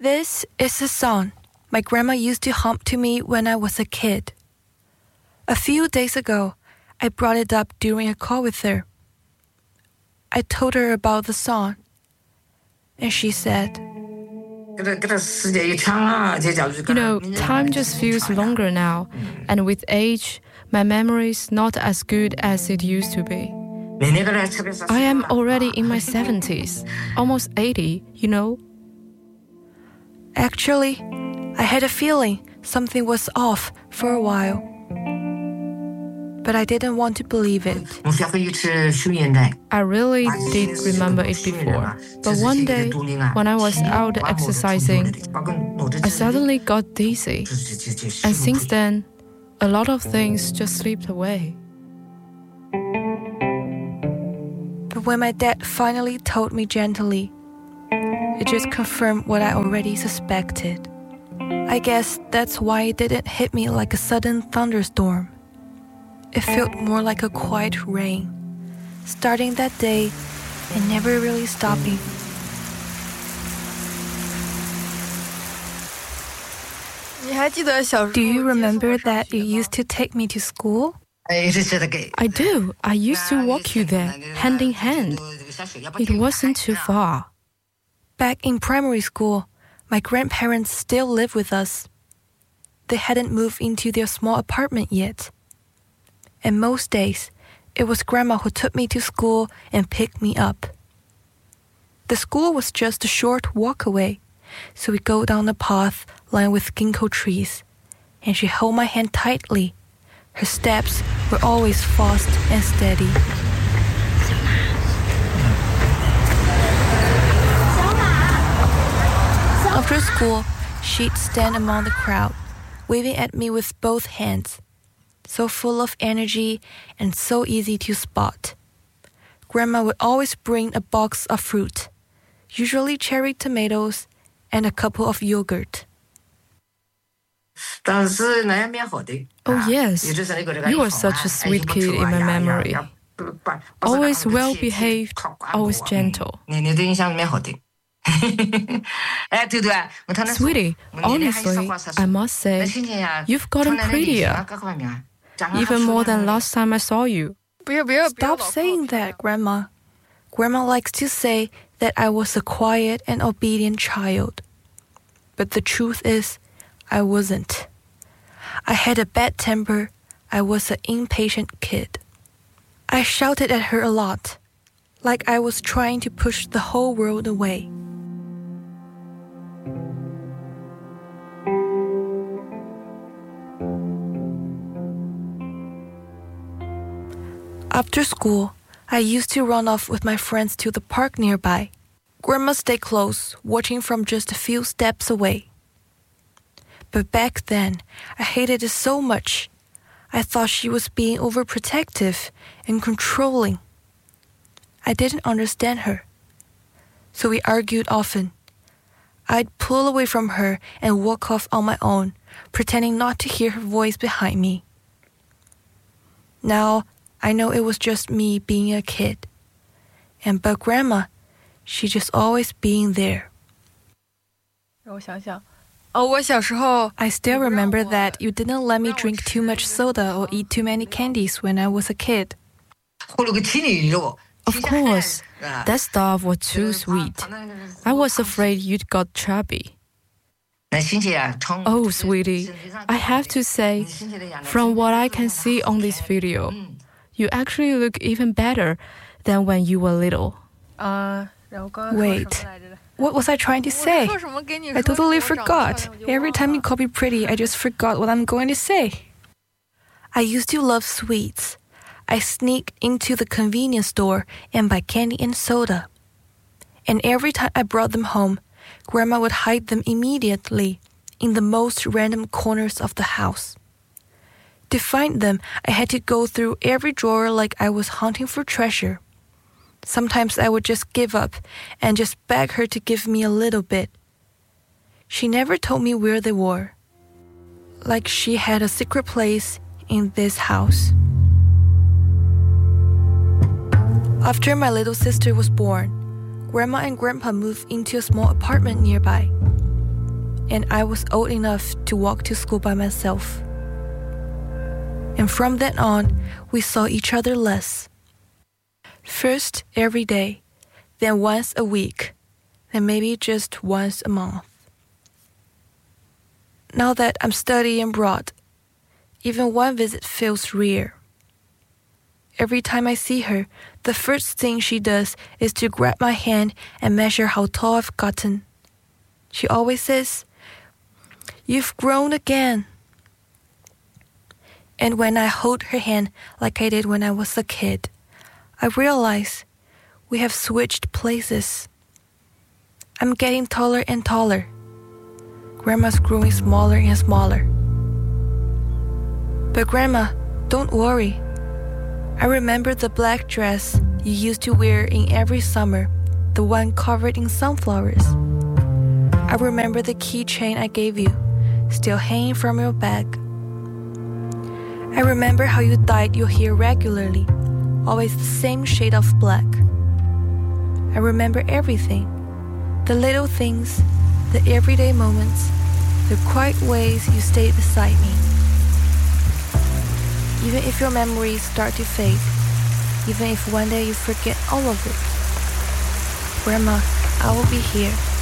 This is a song my grandma used to hum to me when I was a kid. A few days ago, I brought it up during a call with her. I told her about the song, and she said, Time just feels longer now, and with age, my memory is not as good as it used to be. I am already in my 70s, almost 80. Actually, I had a feeling something was off for a while, but I didn't want to believe it. I really did remember it before, but one day, when I was out exercising, I suddenly got dizzy, and since then, a lot of things just slipped away. But when my dad finally told me gently, it just confirmed what I already suspected. I guess that's why it didn't hit me like a sudden thunderstorm. It felt more like a quiet rain, starting that day and never really stopping. Do you remember that you used to take me to school? I do. I used to walk you there, hand in hand. It wasn't too far. Back in primary school, my grandparents still live with us. They hadn't moved into their small apartment yet. And most days, it was Grandma who took me to school and picked me up. The school was just a short walk away, so we go down a path lined with ginkgo trees, and she held my hand tightly. Her steps were always fast and steady. After school, she'd stand among the crowd, waving at me with both hands. So full of energy and so easy to spot. Grandma would always bring a box of fruit, usually cherry tomatoes and a couple of yogurt. Oh yes, you were such a sweet kid in my memory. Always well-behaved, always gentle. Sweetie, honestly, I must say, you've gotten prettier. Even more than last time I saw you. Stop saying that, Grandma. Grandma likes to say that I was a quiet and obedient child. But the truth is, I wasn't. I had a bad temper. I was an impatient kid. I shouted at her a lot, like I was trying to push the whole world away. After school, I used to run off with my friends to the park nearby. Grandma stayed close, watching from just a few steps away. But back then, I hated it so much. I thought she was being overprotective and controlling. I didn't understand her. So we argued often. I'd pull away from her and walk off on my own, pretending not to hear her voice behind me. Now, I know it was just me being a kid. But Grandma, she just always being there. I still remember that you didn't let me drink too much soda or eat too many candies when I was a kid. Of course, that stuff was too sweet. I was afraid you'd got chubby. Oh, sweetie, I have to say, from what I can see on this video, you actually look even better than when you were little. Wait, what was I trying to say? I totally forgot. Every time you call me pretty, I just forgot what I'm going to say. I used to love sweets. I sneak into the convenience store and buy candy and soda. And every time I brought them home, Grandma would hide them immediately in the most random corners of the house. To find them, I had to go through every drawer like I was hunting for treasure. Sometimes I would just give up and just beg her to give me a little bit. She never told me where they were. Like she had a secret place in this house. After my little sister was born, Grandma and Grandpa moved into a small apartment nearby. and I was old enough to walk to school by myself. And from then on, we saw each other less. First every day, then once a week, then maybe just once a month. Now that I'm studying abroad, even one visit feels rare. Every time I see her, the first thing she does is to grab my hand and measure how tall I've gotten. She always says, "You've grown again." And when I hold her hand like I did when I was a kid, I realize we have switched places. I'm getting taller and taller. Grandma's growing smaller and smaller. But Grandma, don't worry. I remember the black dress you used to wear in every summer, the one covered in sunflowers. I remember the keychain I gave you, still hanging from your bag. I remember how you dyed your hair regularly, always the same shade of black. I remember everything, the little things, the everyday moments, the quiet ways you stayed beside me. Even if your memories start to fade, even if one day you forget all of it, Grandma, I will be here.